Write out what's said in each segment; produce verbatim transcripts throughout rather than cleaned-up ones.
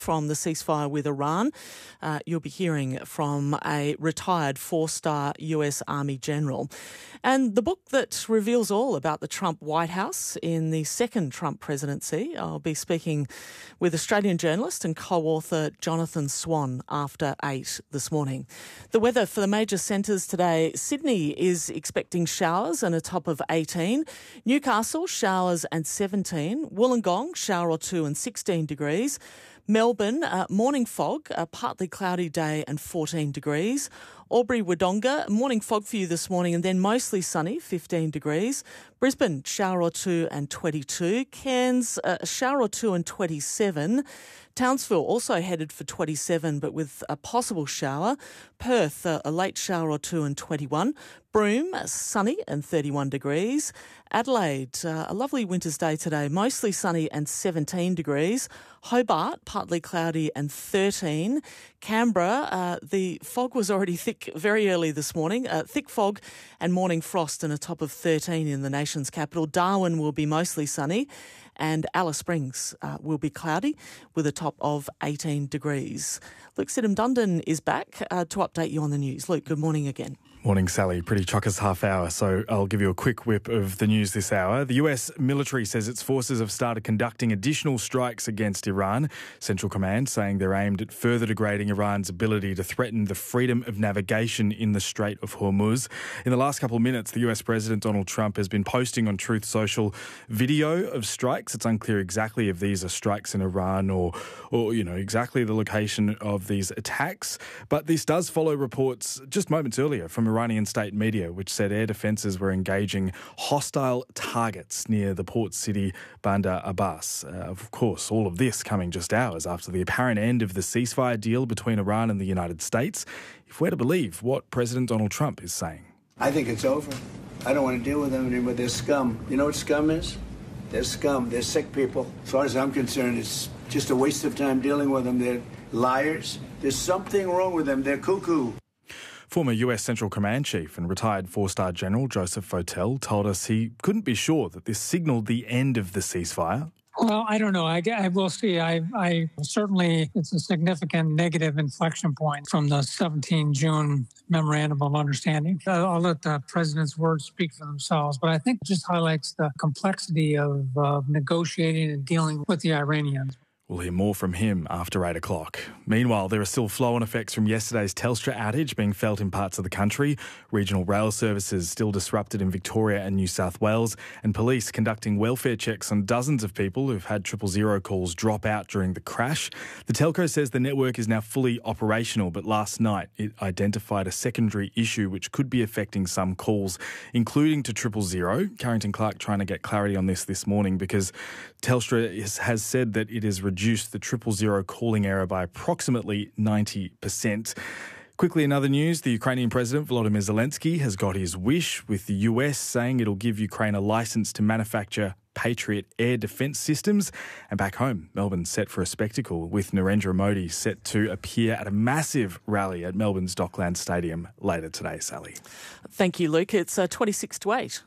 From the ceasefire with Iran. Uh, you'll be hearing from a retired four-star U S Army general. And the book that reveals all about the Trump White House in the second Trump presidency. I'll be speaking with Australian journalist and co-author Jonathan Swan after eight this morning. The weather for the major centres today. Sydney is expecting showers and a top of eighteen. Newcastle, showers and seventeen. Wollongong, shower or two and sixteen degrees. Melbourne, uh, morning fog, a partly cloudy day and fourteen degrees. Albury-Wodonga, morning fog for you this morning and then mostly sunny, fifteen degrees. Brisbane, shower or two and twenty-two. Cairns, uh, a shower or two and twenty-seven. Townsville also headed for twenty-seven but with a possible shower. Perth, uh, a late shower or two and twenty-one. Broome, sunny and thirty-one degrees. Adelaide, uh, a lovely winter's day today, mostly sunny and seventeen degrees. Hobart, partly cloudy and thirteen. Canberra, uh, the fog was already thick very early this morning. Uh, thick fog and morning frost and a top of thirteen in the nation's capital. Darwin will be mostly sunny and Alice Springs uh, will be cloudy with a top of eighteen degrees. Luke Sidham-Dundon is back uh, to update you on the news. Luke, good morning again. Morning, Sally. Pretty chockers half hour, so I'll give you a quick whip of the news this hour. The U S military says its forces have started conducting additional strikes against Iran. Central Command saying they're aimed at further degrading Iran's ability to threaten the freedom of navigation in the Strait of Hormuz. In the last couple of minutes, the U S President Donald Trump has been posting on Truth Social video of strikes. It's unclear exactly if these are strikes in Iran or, or you know, exactly the location of these attacks. But this does follow reports just moments earlier from Iranian state media, which said air defences were engaging hostile targets near the port city Bandar Abbas. Uh, of course, all of this coming just hours after the apparent end of the ceasefire deal between Iran and the United States, if we're to believe what President Donald Trump is saying. I think it's over. I don't want to deal with them anymore. They're scum. You know what scum is? They're scum. They're sick people. As far as I'm concerned, it's just a waste of time dealing with them. They're liars. There's something wrong with them. They're cuckoo. Former U S Central Command Chief and retired four-star General Joseph Votel told us he couldn't be sure that this signalled the end of the ceasefire. Well, I don't know. I, I will see. I, I certainly, it's a significant negative inflection point from the seventeenth of June Memorandum of Understanding. I'll, I'll let the President's words speak for themselves, but I think it just highlights the complexity of uh, negotiating and dealing with the Iranians. We'll hear more from him after eight o'clock. Meanwhile, there are still flow-on effects from yesterday's Telstra outage being felt in parts of the country. Regional rail services still disrupted in Victoria and New South Wales, and police conducting welfare checks on dozens of people who've had triple zero calls drop out during the crash. The telco says the network is now fully operational, but last night it identified a secondary issue which could be affecting some calls, including to triple zero. Carrington Clark trying to get clarity on this this morning because Telstra is, has said that it is reduced the triple zero calling error by approximately ninety percent. Quickly, in other news, the Ukrainian President Volodymyr Zelensky has got his wish, with the U S saying it'll give Ukraine a licence to manufacture Patriot air defence systems. And back home, Melbourne's set for a spectacle, with Narendra Modi set to appear at a massive rally at Melbourne's Docklands Stadium later today, Sally. Thank you, Luke. It's uh, twenty-six to eight.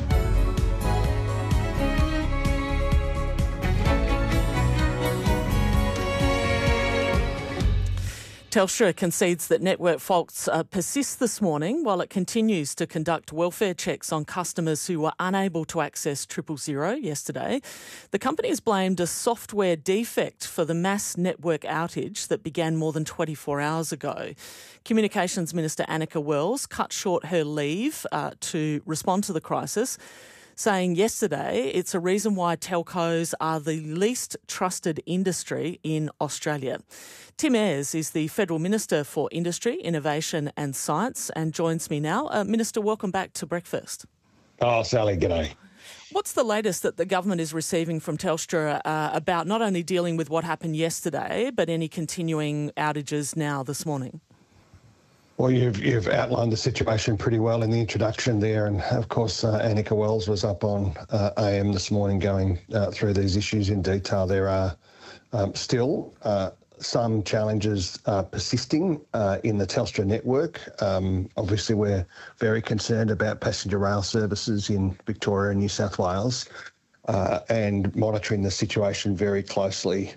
Telstra concedes that network faults uh, persist this morning while it continues to conduct welfare checks on customers who were unable to access triple zero yesterday. The company has blamed a software defect for the mass network outage that began more than twenty-four hours ago. Communications Minister Anika Wells cut short her leave uh, to respond to the crisis, saying yesterday it's a reason why telcos are the least trusted industry in Australia. Tim Ayres is the Federal Minister for Industry, Innovation and Science and joins me now. Uh, Minister, welcome back to Breakfast. Oh, Sally, g'day. What's the latest that the government is receiving from Telstra uh, about not only dealing with what happened yesterday, but any continuing outages now this morning? Well, you've, you've outlined the situation pretty well in the introduction there. And, of course, uh, Anika Wells was up on uh, A M this morning going uh, through these issues in detail. There are um, still uh, some challenges uh, persisting uh, in the Telstra network. Um, obviously, we're very concerned about passenger rail services in Victoria and New South Wales uh, and monitoring the situation very closely.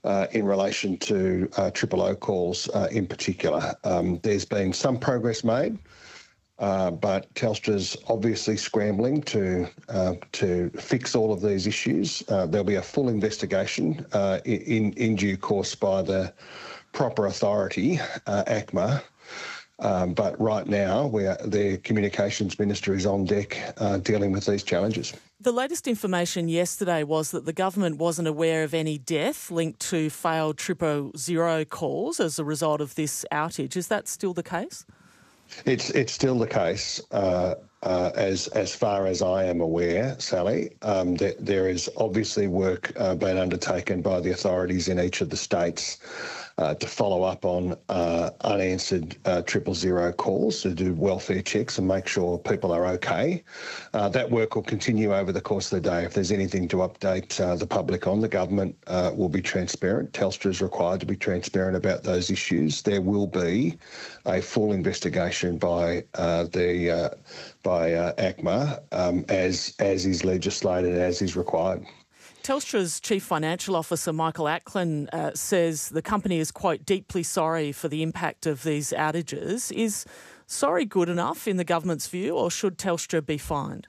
uh, in relation to uh, triple O calls uh, in particular. Um, there's been some progress made, uh, but Telstra's obviously scrambling to uh, to fix all of these issues. Uh, there'll be a full investigation uh, in, in due course by the proper authority, uh, A C M A. Um, but right now, we are, the Communications Minister is on deck uh, dealing with these challenges. The latest information yesterday was that the government wasn't aware of any death linked to failed triple zero calls as a result of this outage. Is that still the case? It's it's still the case, uh, uh, as as far as I am aware, Sally. Um, there, there is obviously work uh, being undertaken by the authorities in each of the states Uh, to follow up on uh, unanswered uh, triple zero calls, to do welfare checks and make sure people are okay. Uh, that work will continue over the course of the day. If there's anything to update uh, the public on, the government uh, will be transparent. Telstra is required to be transparent about those issues. There will be a full investigation by uh, the uh, by uh, A C M A um, as as is legislated, as is required. Telstra's Chief Financial Officer, Michael Ackland, uh, says the company is, quote, deeply sorry for the impact of these outages. Is sorry good enough in the government's view, or should Telstra be fined?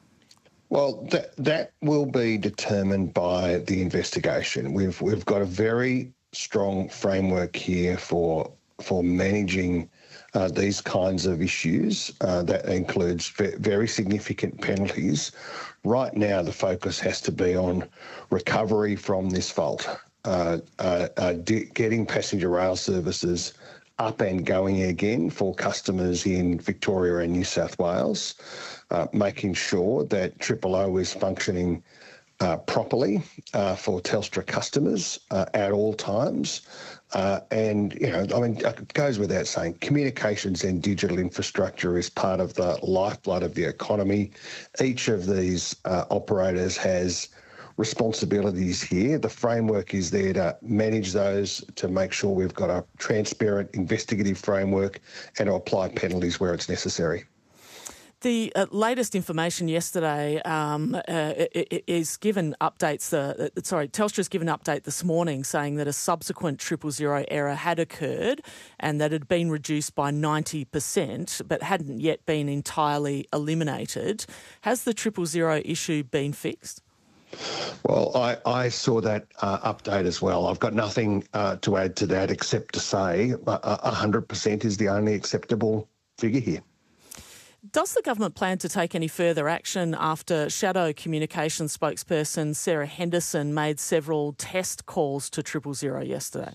Well, that that will be determined by the investigation. We've we've got a very strong framework here for for managing uh, these kinds of issues. Uh, that includes v- very significant penalties. Right now, the focus has to be on recovery from this fault, uh, uh, uh, d- getting passenger rail services up and going again for customers in Victoria and New South Wales, uh, making sure that Triple O is functioning uh, properly uh, for Telstra customers uh, at all times. Uh, and, you know, I mean, it goes without saying, communications and digital infrastructure is part of the lifeblood of the economy. Each of these uh, operators has responsibilities here. The framework is there to manage those, to make sure we've got a transparent investigative framework and to apply penalties where it's necessary. The uh, latest information yesterday um, uh, is given updates. Uh, sorry, Telstra's given an update this morning saying that a subsequent triple zero error had occurred and that it had been reduced by ninety percent, but hadn't yet been entirely eliminated. Has the triple zero issue been fixed? Well, I, I saw that uh, update as well. I've got nothing uh, to add to that except to say uh, one hundred percent is the only acceptable figure here. Does the government plan to take any further action after Shadow Communications spokesperson Sarah Henderson made several test calls to triple zero yesterday?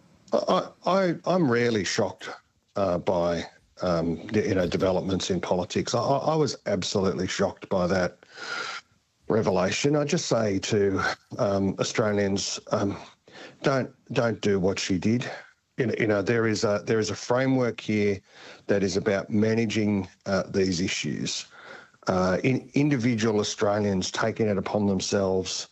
I, I, I'm rarely shocked uh, by um, you know developments in politics. I, I was absolutely shocked by that revelation. I just say to um, Australians, um, don't don't do what she did. You know, you know, there is a there is a framework here that is about managing uh, these issues. Uh, in, individual Australians taking it upon themselves,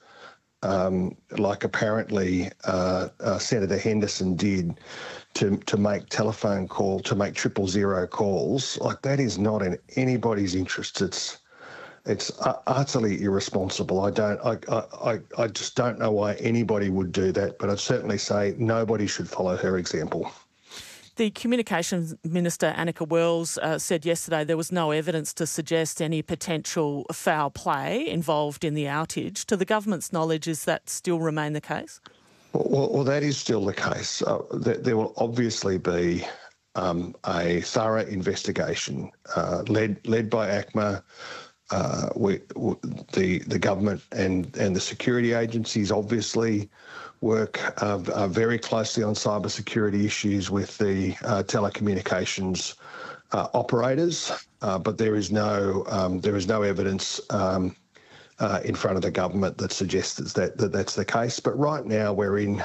um, like apparently uh, uh, Senator Henderson did, to to make telephone call to make triple zero calls. Like, that is not in anybody's interest. It's It's utterly irresponsible. I don't. I, I. I just don't know why anybody would do that. But I'd certainly say nobody should follow her example. The Communications Minister, Annika Wells, uh, said yesterday there was no evidence to suggest any potential foul play involved in the outage. To the government's knowledge, is that still remain the case? Well, well, well that is still the case. Uh, there, there will obviously be um, a thorough investigation uh, led led by A C M A. Uh, we, w- the the government and, and the security agencies obviously work uh, uh, very closely on cybersecurity issues with the uh, telecommunications uh, operators, uh, but there is no um, there is no evidence um, uh, in front of the government that suggests that, that that's the case. But right now we're in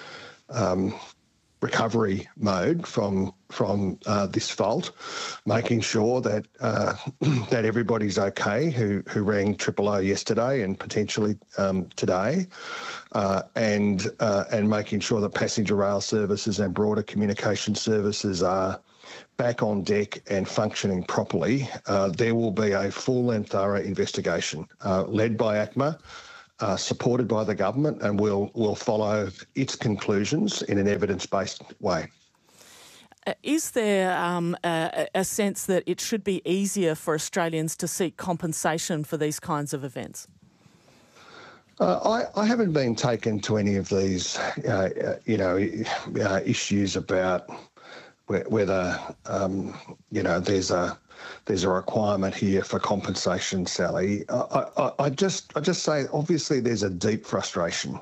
um, recovery mode from from uh, this fault, making sure that uh, that everybody's okay who who rang Triple O yesterday and potentially um, today, uh, and uh, and making sure that passenger rail services and broader communication services are back on deck and functioning properly. Uh, there will be a full and thorough investigation uh, led by A C M A. uh, supported by the government, and we'll, we'll follow its conclusions in an evidence-based way. Uh, is there um, a, a sense that it should be easier for Australians to seek compensation for these kinds of events? Uh, I, I haven't been taken to any of these, uh, you know, uh, issues about whether, um, you know, there's a there's a requirement here for compensation, Sally. I, I, I just I just say, obviously, there's a deep frustration.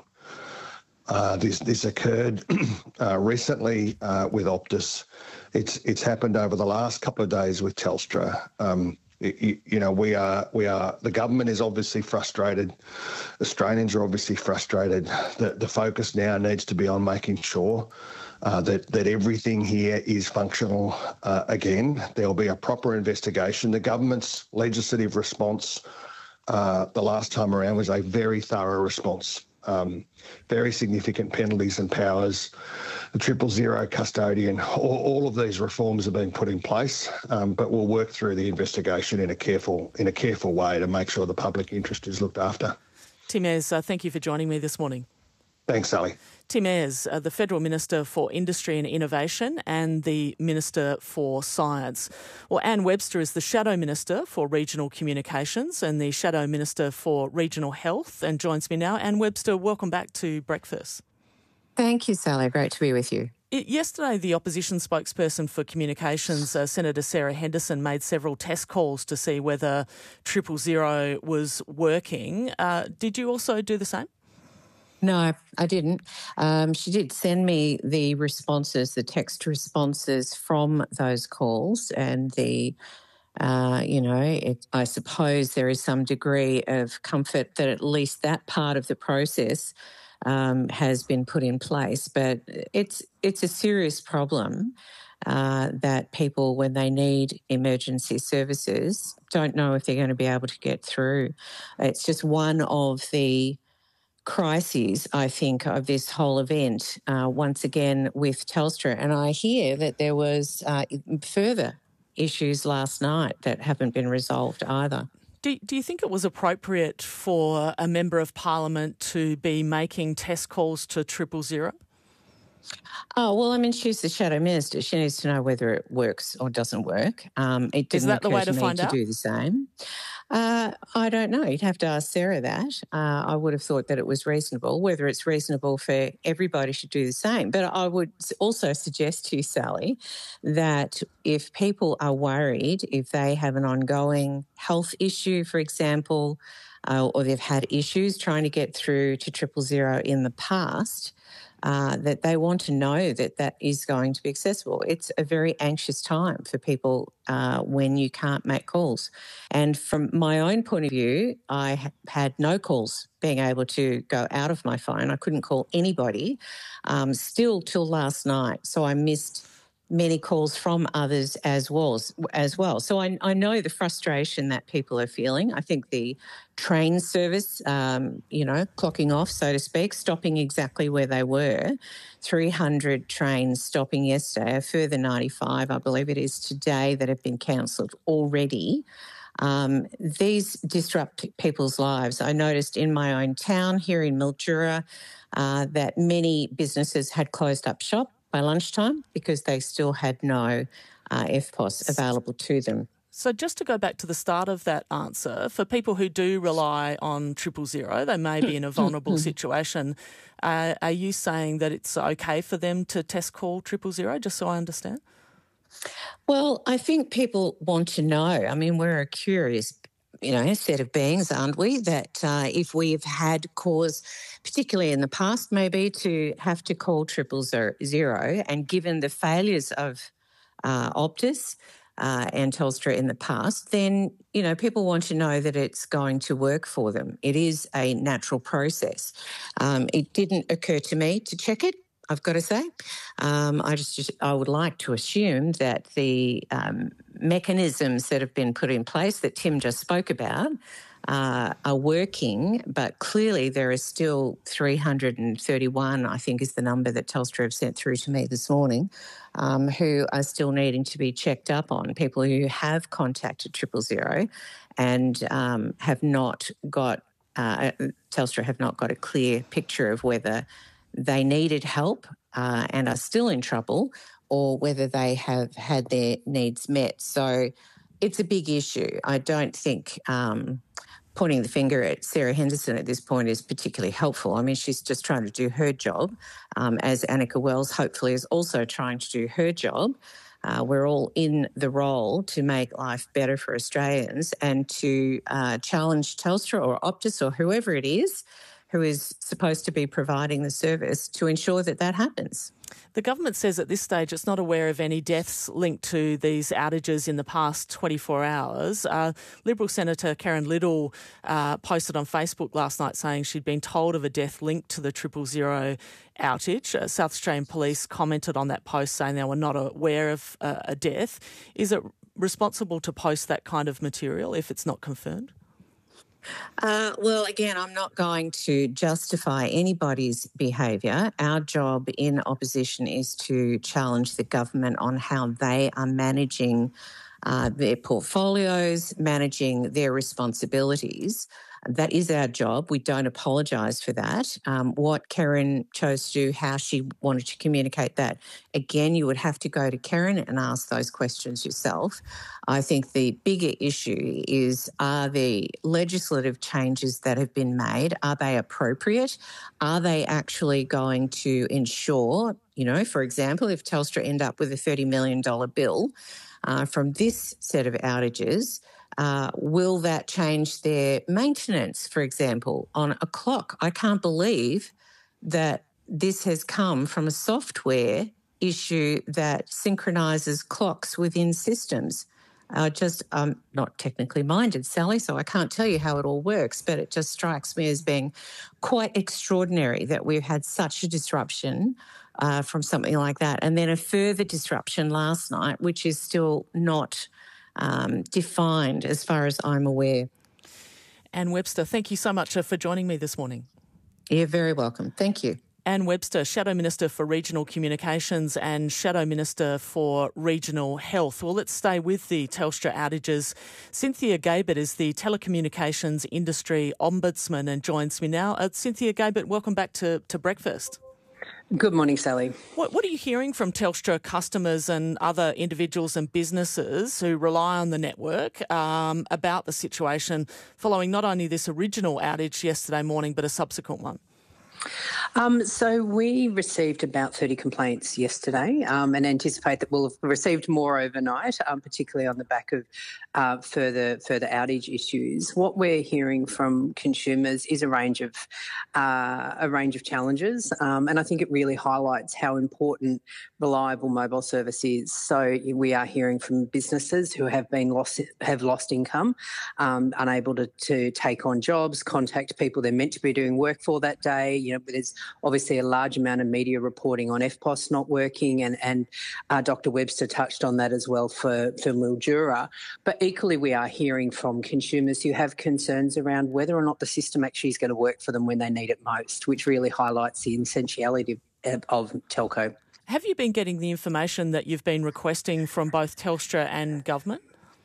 Uh, this this occurred uh, recently uh, with Optus. It's it's happened over the last couple of days with Telstra. Um, you, you know, we are we are the government is obviously frustrated. Australians are obviously frustrated. The the focus now needs to be on making sure uh, that that everything here is functional uh, again. There will be a proper investigation. The government's legislative response uh, the last time around was a very thorough response. Um, very significant penalties and powers, the triple zero custodian, all, all of these reforms have been put in place, um, but we'll work through the investigation in a careful in a careful way to make sure the public interest is looked after. Tim Ayres, uh, thank you for joining me this morning. Thanks, Sally. Tim Ayres, uh, the Federal Minister for Industry and Innovation and the Minister for Science. Well, Anne Webster is the Shadow Minister for Regional Communications and the Shadow Minister for Regional Health and joins me now. Anne Webster, welcome back to Breakfast. Thank you, Sally. Great to be with you. It, yesterday, the opposition spokesperson for communications, uh, Senator Sarah Henderson, made several test calls to see whether triple zero was working. Uh, did you also do the same? No, I didn't. Um, she did send me the responses, the text responses from those calls, and the, uh, you know, it, I suppose there is some degree of comfort that at least that part of the process um, has been put in place. But it's it's a serious problem uh, that people, when they need emergency services, don't know if they're going to be able to get through. It's just one of the crises, I think, of this whole event, uh, once again with Telstra. And I hear that there was uh, further issues last night that haven't been resolved either. Do, do you think it was appropriate for a Member of Parliament to be making test calls to triple zero? Oh, well, I mean, she's the Shadow Minister. She needs to know whether it works or doesn't work. Um, it didn't Is that the occur way to to me find to out? do the same. Uh, I don't know. You'd have to ask Sarah that. Uh, I would have thought that it was reasonable. Whether it's reasonable for everybody should do the same. But I would also suggest to you, Sally, that if people are worried, if they have an ongoing health issue, for example, uh, or they've had issues trying to get through to triple zero in the past, Uh, that they want to know that that is going to be accessible. It's a very anxious time for people uh, when you can't make calls. And from my own point of view, I ha- had no calls being able to go out of my phone. I couldn't call anybody um, still till last night. So I missed many calls from others as well. As well. So I, I know the frustration that people are feeling. I think the train service, um, you know, clocking off, so to speak, stopping exactly where they were, three hundred trains stopping yesterday, a further ninety-five, I believe it is today, that have been cancelled already. Um, these disrupt people's lives. I noticed in my own town here in Mildura uh, that many businesses had closed up shop by lunchtime because they still had no uh, F P O S available to them. So just to go back to the start of that answer, for people who do rely on triple zero, they may be in a vulnerable situation. Uh, are you saying that it's okay for them to test call triple zero, just so I understand? Well, I think people want to know. I mean, we're a curious, you know, set of beings, aren't we? That uh, if we've had cause, particularly in the past, maybe to have to call triple zero, and given the failures of uh, Optus uh, and Telstra in the past, then, you know, people want to know that it's going to work for them. It is a natural process. Um, it didn't occur to me to check it, I've got to say. Um, I just, just I would like to assume that the um, mechanisms that have been put in place that Tim just spoke about uh, are working, but clearly there are still three hundred thirty-one, I think is the number that Telstra have sent through to me this morning, um, who are still needing to be checked up on, people who have contacted triple zero and um, have not got uh, Telstra have not got a clear picture of whether they needed help uh, and are still in trouble, or whether they have had their needs met. So it's a big issue. I don't think um, pointing the finger at Sarah Henderson at this point is particularly helpful. I mean, she's just trying to do her job, um, as Annika Wells hopefully is also trying to do her job. Uh, we're all in the role to make life better for Australians and to uh, challenge Telstra or Optus or whoever it is who is supposed to be providing the service to ensure that that happens. The government says at this stage it's not aware of any deaths linked to these outages in the past twenty-four hours. Uh, Liberal Senator Karen Liddle uh, posted on Facebook last night saying she'd been told of a death linked to the triple zero outage. Uh, South Australian Police commented on that post saying they were not aware of uh, a death. Is it responsible to post that kind of material if it's not confirmed? Uh, well, again, I'm not going to justify anybody's behaviour. Our job in opposition is to challenge the government on how they are managing uh, their portfolios, managing their responsibilities. That is our job. We don't apologise for that. Um, what Karen chose to do, how she wanted to communicate that, again, you would have to go to Karen and ask those questions yourself. I think the bigger issue is, are the legislative changes that have been made, are they appropriate? Are they actually going to ensure, you know, for example, if Telstra end up with a thirty million dollars bill uh, from this set of outages, Uh, will that change their maintenance, for example, on a clock? I can't believe that this has come from a software issue that synchronises clocks within systems. I just, I'm not technically minded, Sally, so I can't tell you how it all works, but it just strikes me as being quite extraordinary that we've had such a disruption uh, from something like that. And then a further disruption last night, which is still not Um, defined as far as I'm aware. Anne Webster, thank you so much for joining me this morning. You're very welcome. Thank you. Anne Webster, Shadow Minister for Regional Communications and Shadow Minister for Regional Health. Well, let's stay with the Telstra outages. Cynthia Gabert is the Telecommunications Industry Ombudsman and joins me now. Uh, Cynthia Gabert, welcome back to, to Breakfast. Good morning, Sally. What, what are you hearing from Telstra customers and other individuals and businesses who rely on the network um, about the situation following not only this original outage yesterday morning but a subsequent one? Um, so we received about thirty complaints yesterday um, and anticipate that we'll have received more overnight, um, particularly on the back of uh, further further outage issues. What we're hearing from consumers is a range of uh, a range of challenges, um, and I think it really highlights how important reliable mobile service is. So we are hearing from businesses who have been lost have lost income, um, unable to, to take on jobs, contact people they're meant to be doing work for that day. You know, there's obviously a large amount of media reporting on F P O S not working, and, and uh, Doctor Webster touched on that as well for, for Mildura. But equally, we are hearing from consumers who have concerns around whether or not the system actually is going to work for them when they need it most, which really highlights the essentiality of, of telco. Have you been getting the information that you've been requesting from both Telstra and government?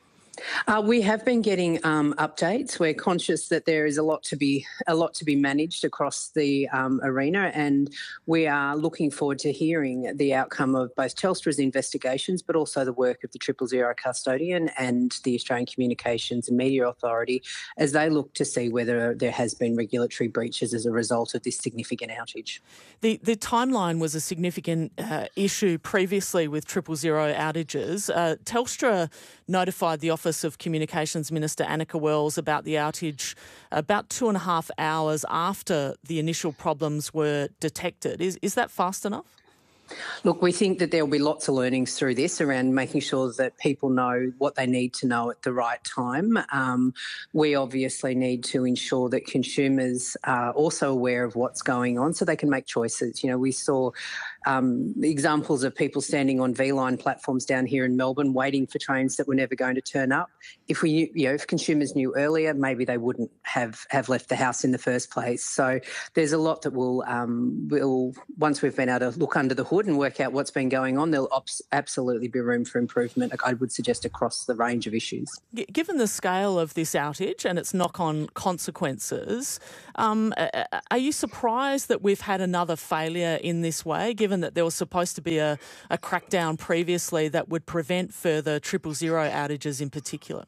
Uh, we have been getting um, updates. We're conscious that there is a lot to be a lot to be managed across the um, arena, and we are looking forward to hearing the outcome of both Telstra's investigations, but also the work of the Triple Zero Custodian and the Australian Communications and Media Authority as they look to see whether there has been regulatory breaches as a result of this significant outage. The the timeline was a significant uh, issue previously with Triple Zero outages. Uh, Telstra notified the Office of Communications Minister Annika Wells about the outage about two and a half hours after the initial problems were detected. Is is that fast enough? Look, we think that there will be lots of learnings through this around making sure that people know what they need to know at the right time. Um, we obviously need to ensure that consumers are also aware of what's going on so they can make choices. You know, we saw um, examples of people standing on V-Line platforms down here in Melbourne waiting for trains that were never going to turn up. If we, knew, you know, if consumers knew earlier, maybe they wouldn't have, have left the house in the first place. So there's a lot that will, um, will once we've been able to look under the hood and work out what's been going on, there'll ops- absolutely be room for improvement, I would suggest, across the range of issues. Given the scale of this outage and its knock-on consequences, um, are you surprised that we've had another failure in this way, given that there was supposed to be a, a crackdown previously that would prevent further triple zero outages in particular?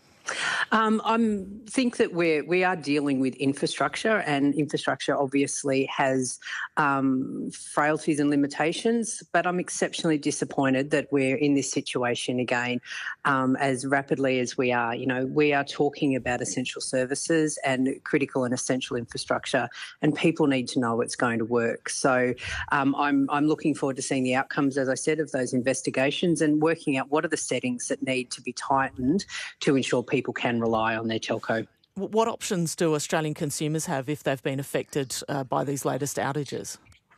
Um, I think that we're, we are dealing with infrastructure, and infrastructure obviously has um, frailties and limitations, but I'm exceptionally disappointed that we're in this situation again um, as rapidly as we are. You know, we are talking about essential services and critical and essential infrastructure, and people need to know it's going to work. So um, I'm, I'm looking forward to seeing the outcomes, as I said, of those investigations and working out what are the settings that need to be tightened to ensure people people can rely on their telco. What options do Australian consumers have if they've been affected uh, by these latest outages?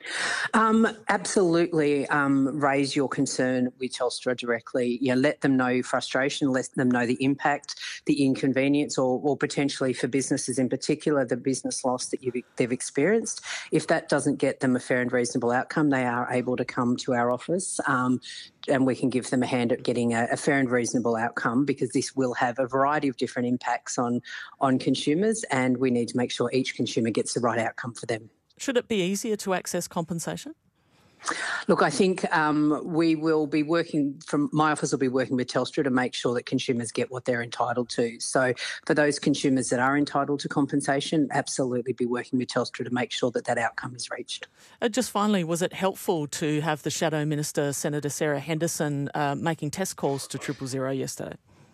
Um, absolutely um, raise your concern with Telstra directly. You know, let them know your frustration, let them know the impact, the inconvenience, or, or potentially for businesses in particular, the business loss that you've, they've experienced. If that doesn't get them a fair and reasonable outcome, they are able to come to our office um, and we can give them a hand at getting a, a fair and reasonable outcome, because this will have a variety of different impacts on, on consumers, and we need to make sure each consumer gets the right outcome for them. Should it be easier to access compensation? Look, I think um, we will be working, from my office will be working with Telstra to make sure that consumers get what they're entitled to. So for those consumers that are entitled to compensation, absolutely be working with Telstra to make sure that that outcome is reached. Uh, just finally, was it helpful to have the Shadow Minister, Senator Sarah Henderson, uh, making test calls to triple zero yesterday?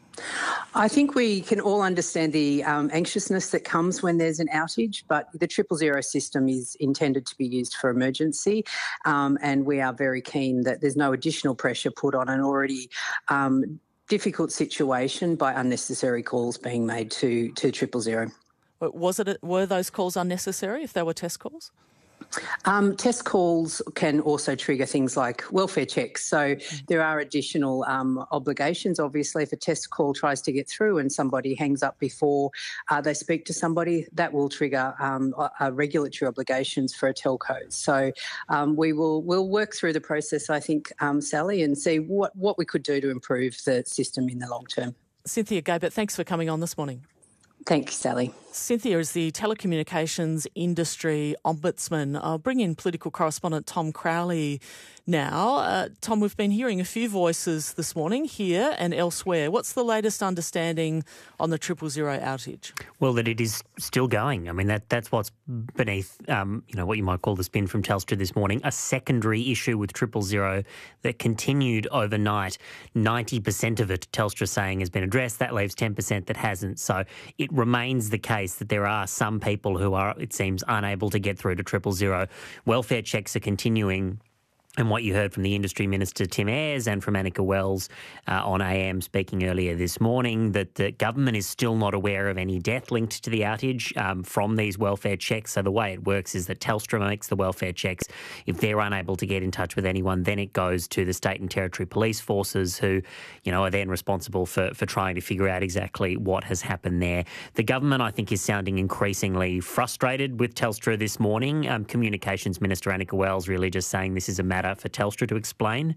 I think we can all understand the um, anxiousness that comes when there's an outage, but the triple zero system is intended to be used for emergency, um, and we are very keen that there's no additional pressure put on an already um, difficult situation by unnecessary calls being made to, to triple zero. Was it? Were those calls unnecessary if they were test calls? Um, test calls can also trigger things like welfare checks. So there are additional um, obligations. Obviously, if a test call tries to get through and somebody hangs up before uh, they speak to somebody, that will trigger um, uh, regulatory obligations for a telco. So um, we will we'll work through the process, I think, um, Sally, and see what, what we could do to improve the system in the long term. Cynthia Gabert, thanks for coming on this morning. Thank you, Sally. Cynthia is the telecommunications industry ombudsman. I'll bring in political correspondent Tom Crowley now. Uh, Tom, we've been hearing a few voices this morning here and elsewhere. What's the latest understanding on the triple zero outage? Well, that it is still going. I mean, that that's what's beneath, um, you know, what you might call the spin from Telstra this morning. A secondary issue with triple zero that continued overnight. ninety percent of it, Telstra saying, has been addressed. That leaves ten percent that hasn't. So it remains the case that there are some people who are, it seems, unable to get through to triple zero. Welfare checks are continuing. And what you heard from the Industry Minister, Tim Ayres, and from Annika Wells uh, on A M speaking earlier this morning, that the government is still not aware of any death linked to the outage um, from these welfare checks. So the way it works is that Telstra makes the welfare checks. If they're unable to get in touch with anyone, then it goes to the state and territory police forces who, you know, are then responsible for, for trying to figure out exactly what has happened there. The government, I think, is sounding increasingly frustrated with Telstra this morning. Um, Communications Minister Annika Wells really just saying this is a matter for Telstra to explain.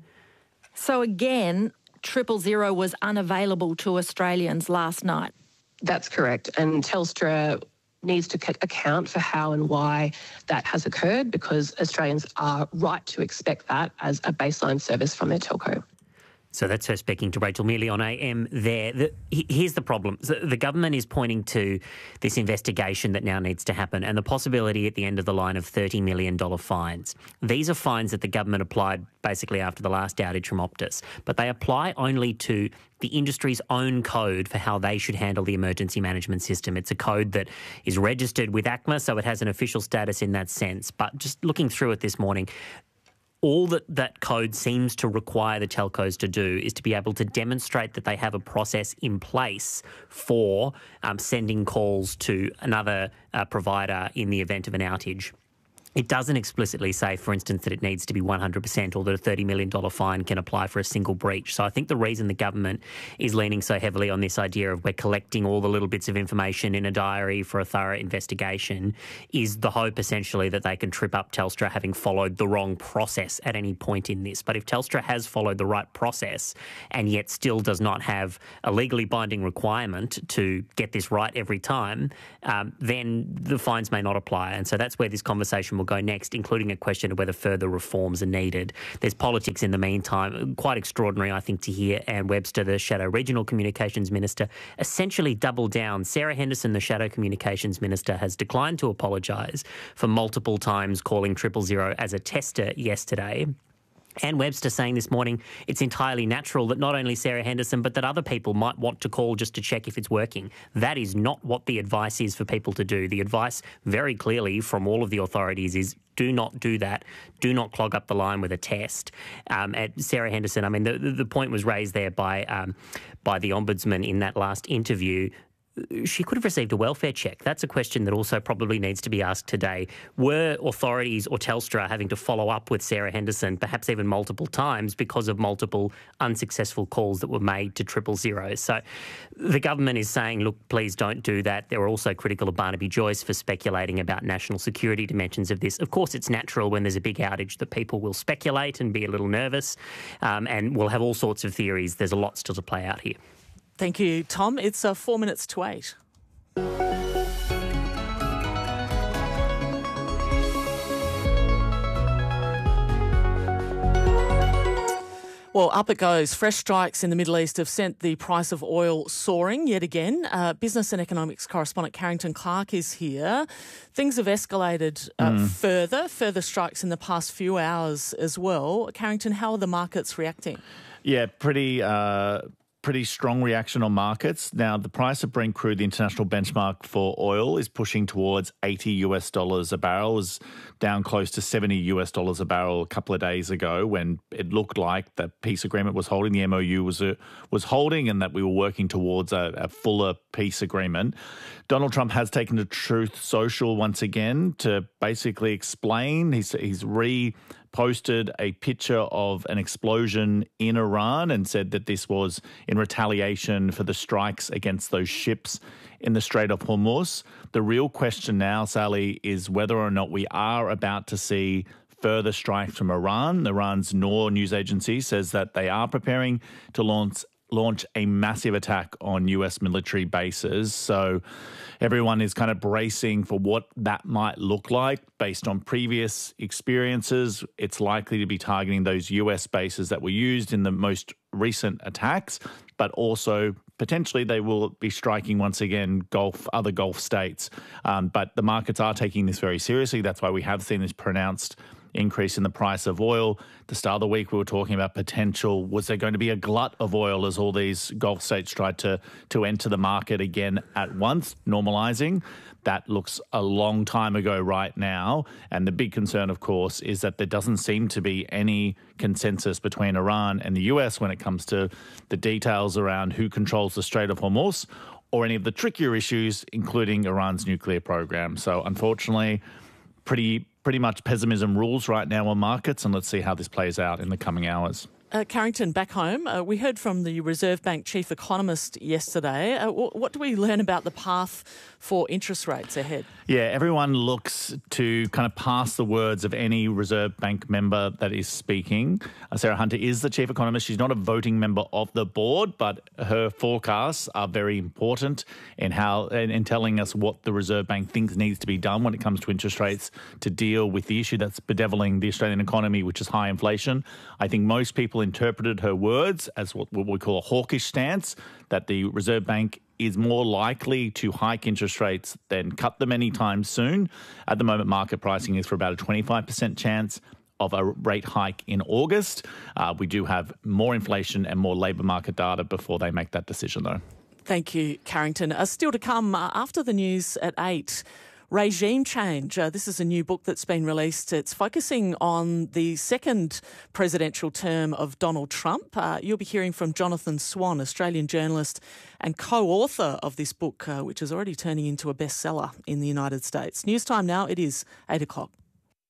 So again, triple zero was unavailable to Australians last night. That's correct. And Telstra needs to c- account for how and why that has occurred, because Australians are right to expect that as a baseline service from their telco. So that's her speaking to Rachel Mealy on A M there. The, here's the problem. The government is pointing to this investigation that now needs to happen and the possibility at the end of the line of thirty million dollars fines. These are fines that the government applied basically after the last outage from Optus, but they apply only to the industry's own code for how they should handle the emergency management system. It's a code that is registered with ACMA, so it has an official status in that sense. But just looking through it this morning, all that that code seems to require the telcos to do is to be able to demonstrate that they have a process in place for um, sending calls to another uh, provider in the event of an outage. It doesn't explicitly say, for instance, that it needs to be one hundred percent or that a thirty million dollars fine can apply for a single breach. So I think the reason the government is leaning so heavily on this idea of we're collecting all the little bits of information in a diary for a thorough investigation is the hope essentially that they can trip up Telstra having followed the wrong process at any point in this. But if Telstra has followed the right process and yet still does not have a legally binding requirement to get this right every time, um, then the fines may not apply. And so that's where this conversation will go next, including a question of whether further reforms are needed. There's politics in the meantime. Quite extraordinary, I think, to hear Anne Webster, the Shadow Regional Communications Minister, essentially double down. Sarah Henderson, the Shadow Communications Minister, has declined to apologise for multiple times calling Triple Zero as a tester yesterday. Anne Webster saying this morning it's entirely natural that not only Sarah Henderson but that other people might want to call just to check if it's working. That is not what the advice is for people to do. The advice very clearly from all of the authorities is do not do that. Do not clog up the line with a test. Um, at Sarah Henderson, I mean, the, the point was raised there by, um, by the Ombudsman in that last interview. She could have received a welfare check. That's a question that also probably needs to be asked today. Were authorities or Telstra having to follow up with Sarah Henderson, perhaps even multiple times, because of multiple unsuccessful calls that were made to triple zero? So the government is saying, look, please don't do that. They were also critical of Barnaby Joyce for speculating about national security dimensions of this. Of course, it's natural when there's a big outage that people will speculate and be a little nervous, um, and we'll have all sorts of theories. There's a lot still to play out here. Thank you, Tom. It's uh, four minutes to eight. Well, up it goes. Fresh strikes in the Middle East have sent the price of oil soaring yet again. Uh, business and economics correspondent Carrington Clark is here. Things have escalated uh, mm. further, further strikes in the past few hours as well. Carrington, how are the markets reacting? Yeah, pretty... Uh Pretty strong reaction on markets. Now, the price of Brent crude, the international benchmark for oil, is pushing towards eighty US dollars a barrel. It was down close to seventy US dollars a barrel a couple of days ago when it looked like the peace agreement was holding, the M O U was uh, was holding, and that we were working towards a, a fuller peace agreement. Donald Trump has taken to Truth Social once again to basically explain. He's, he's re- posted a picture of an explosion in Iran and said that this was in retaliation for the strikes against those ships in the Strait of Hormuz. The real question now, Sally, is whether or not we are about to see further strikes from Iran. Iran's Noor news agency says that they are preparing to launch launch a massive attack on U S military bases. So everyone is kind of bracing for what that might look like. Based on previous experiences, it's likely to be targeting those U S bases that were used in the most recent attacks, but also potentially they will be striking once again Gulf, other Gulf states. Um, but the markets are taking this very seriously. That's why we have seen this pronounced increase in the price of oil. At the start of the week, we were talking about potential, was there going to be a glut of oil as all these Gulf states tried to, to enter the market again at once, normalising? That looks a long time ago right now. And the big concern, of course, is that there doesn't seem to be any consensus between Iran and the U S when it comes to the details around who controls the Strait of Hormuz or any of the trickier issues, including Iran's nuclear program. So unfortunately, pretty pretty much pessimism rules right now on markets, and let's see how this plays out in the coming hours. Uh, Carrington, back home, uh, we heard from the Reserve Bank chief economist yesterday. Uh, w- what do we learn about the path for interest rates ahead? Yeah, everyone looks to kind of pass the words of any Reserve Bank member that is speaking. Uh, Sarah Hunter is the chief economist. She's not a voting member of the board, but her forecasts are very important in how in, in telling us what the Reserve Bank thinks needs to be done when it comes to interest rates to deal with the issue that's bedeviling the Australian economy, which is high inflation. I think most people interpreted her words as what, what we call a hawkish stance, that the Reserve Bank is more likely to hike interest rates than cut them anytime soon. At the moment, market pricing is for about a twenty-five percent chance of a rate hike in August. Uh, we do have more inflation and more labour market data before they make that decision, though. Thank you, Carrington. Uh, still to come uh, after the news at eight. Regime Change. Uh, this is a new book that's been released. It's focusing on the second presidential term of Donald Trump. Uh, you'll be hearing from Jonathan Swan, Australian journalist and co-author of this book, uh, which is already turning into a bestseller in the United States. News time now, it is eight o'clock.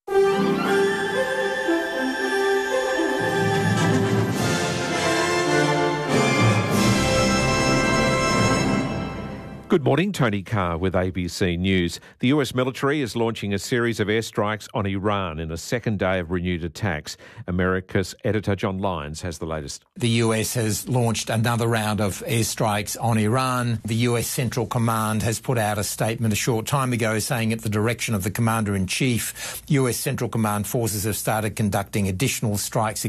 Good morning, Tony Carr with A B C News. The U S military is launching a series of airstrikes on Iran in a second day of renewed attacks. America's editor John Lyons has the latest. The U S has launched another round of airstrikes on Iran. The U S Central Command has put out a statement a short time ago saying at the direction of the Commander-in-Chief, U S Central Command forces have started conducting additional strikes